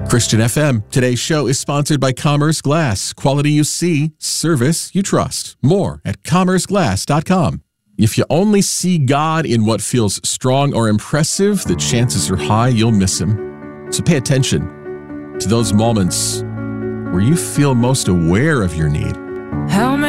Christian FM. Today's show is sponsored by Commerce Glass. Quality you see, service you trust. More at commerceglass.com. If you only see God in what feels strong or impressive, the chances are high you'll miss him. So pay attention to those moments where you feel most aware of your need. How many